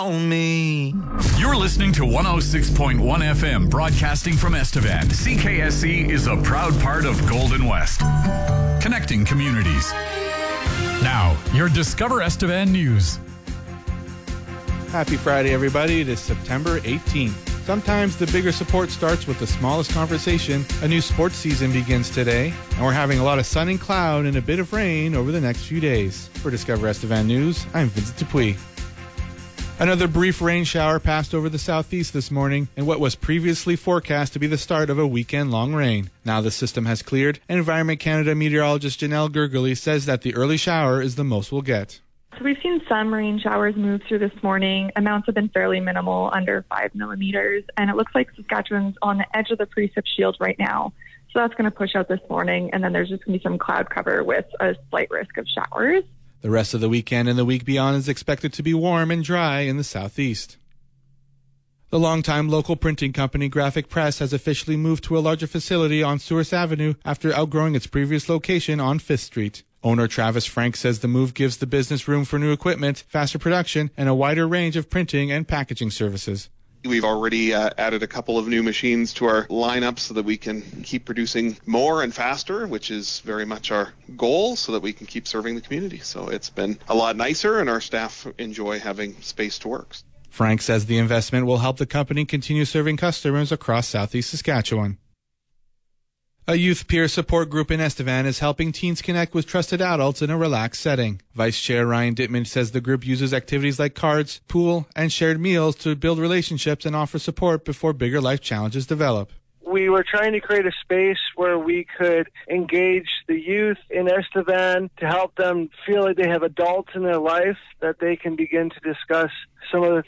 on me. You're listening to 106.1 FM, broadcasting from Estevan. CKSC is a proud part of Golden West, connecting communities. Now, your Discover Estevan news. Happy Friday, everybody. It is September 18th. Sometimes the bigger support starts with the smallest conversation. A new sports season begins today, and we're having a lot of sun and cloud and a bit of rain over the next few days. For Discover Estevan News, I'm Vincent Dupuis. Another brief rain shower passed over the southeast this morning in what was previously forecast to be the start of a weekend-long rain. Now the system has cleared, and Environment Canada meteorologist Janelle Gergely says that the early shower is the most we'll get. So we've seen some rain showers move through this morning. Amounts have been fairly minimal, under 5 millimeters, and it looks like Saskatchewan's on the edge of the precip shield right now. So that's going to push out this morning, and then there's just going to be some cloud cover with a slight risk of showers. The rest of the weekend and the week beyond is expected to be warm and dry in the southeast. The longtime local printing company Graphic Press has officially moved to a larger facility on Souris Avenue after outgrowing its previous location on 5th Street. Owner Travis Frank says the move gives the business room for new equipment, faster production, and a wider range of printing and packaging services. We've already added a couple of new machines to our lineup so that we can keep producing more and faster, which is very much our goal, so that we can keep serving the community. So it's been a lot nicer, and our staff enjoy having space to work. Frank says the investment will help the company continue serving customers across southeast Saskatchewan. A youth peer support group in Estevan is helping teens connect with trusted adults in a relaxed setting. Vice Chair Ryan Dittman says the group uses activities like cards, pool, and shared meals to build relationships and offer support before bigger life challenges develop. We were trying to create a space where we could engage the youth in Estevan to help them feel like they have adults in their life that they can begin to discuss some of the